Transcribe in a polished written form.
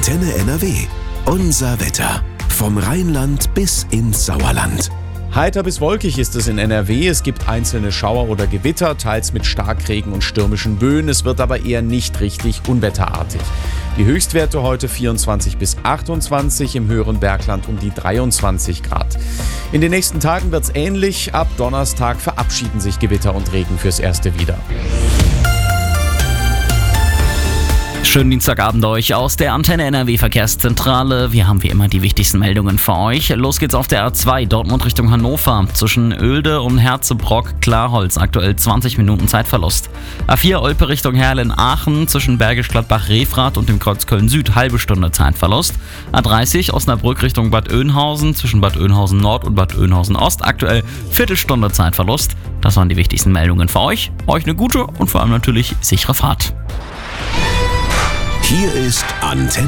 Antenne NRW. Unser Wetter. Vom Rheinland bis ins Sauerland. Heiter bis wolkig ist es in NRW. Es gibt einzelne Schauer oder Gewitter, teils mit Starkregen und stürmischen Böen. Es wird aber eher nicht richtig unwetterartig. Die Höchstwerte heute 24 bis 28, im höheren Bergland um die 23 Grad. In den nächsten Tagen wird es ähnlich. Ab Donnerstag verabschieden sich Gewitter und Regen fürs Erste wieder. Schönen Dienstagabend euch aus der Antenne NRW Verkehrszentrale. Wir haben wie immer die wichtigsten Meldungen für euch. Los geht's auf der A2 Dortmund Richtung Hannover. Zwischen Oelde und Herzebrock-Klarholz aktuell 20 Minuten Zeitverlust. A4 Olpe Richtung Herrlen-Aachen zwischen Bergisch Gladbach-Refrath und dem Kreuz Köln-Süd halbe Stunde Zeitverlust. A30 Osnabrück Richtung Bad Oeynhausen zwischen Bad Oeynhausen Nord und Bad Oeynhausen Ost aktuell Viertelstunde Zeitverlust. Das waren die wichtigsten Meldungen für euch. Euch eine gute und vor allem natürlich sichere Fahrt. Hier ist Antenne